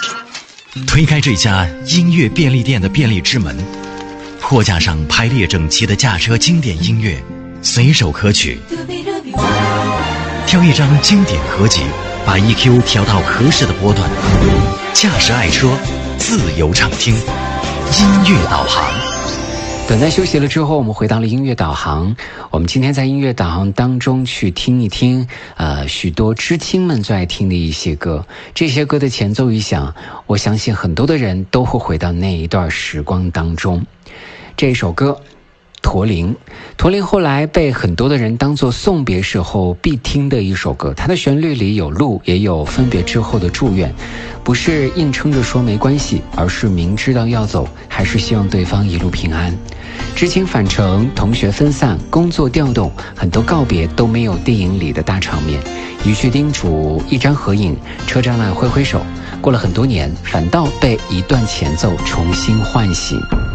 推开这家音乐便利店的便利之门，货架上排列整齐的驾车经典音乐，随手可取。挑一张经典合集，把 EQ 调到合适的波段，驾驶爱车，自由畅听，音乐导航。 短暂休息了之后，我们回到了音乐导航。我们今天在音乐导航当中去听一听许多知青们最爱听的一些歌。这些歌的前奏一响，我相信很多的人都会回到那一段时光当中。这首歌驼铃后来被很多的人当作送别时候必听的一首歌，它的旋律里有路，也有分别之后的祝愿，不是硬撑着说没关系，而是明知道要走，还是希望对方一路平安。知青返程，同学分散，工作调动，很多告别都没有电影里的大场面，一句叮嘱，一张合影，车站外挥挥手，过了很多年，反倒被一段前奏重新唤醒。